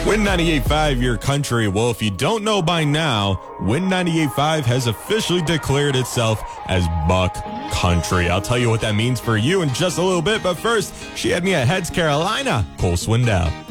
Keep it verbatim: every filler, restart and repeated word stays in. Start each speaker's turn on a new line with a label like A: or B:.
A: Win ninety-eight point five, your country. Well, if you don't know by now, Win ninety-eight point five has officially declared itself as Buck Country. I'll tell you what that means for you in just a little bit, but first, she had me at Heads Carolina, Cole Swindell.